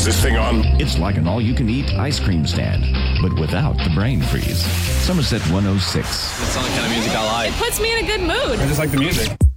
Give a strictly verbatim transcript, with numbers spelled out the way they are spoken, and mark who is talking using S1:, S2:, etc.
S1: Is this thing on?
S2: It's like an all-you-can-eat ice cream stand, but without the brain freeze. Somerset one oh six.
S3: That's the only kind of music I like.
S4: It puts me in a good mood.
S5: I just like the music.